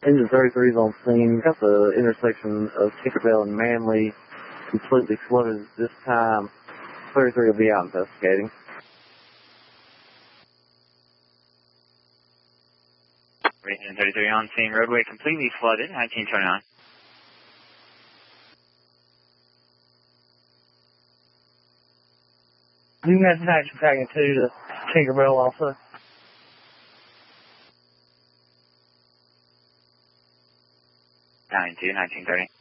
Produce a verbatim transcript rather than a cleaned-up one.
Engine thirty-three is on scene. Got the intersection of Tinkerbell and Manly completely flooded this time. thirty-three will be out investigating. Engine thirty-three on scene, roadway completely flooded, nineteen twenty-nine. You can have action tagging two to Tinkerbell also. nine two, nineteen thirty.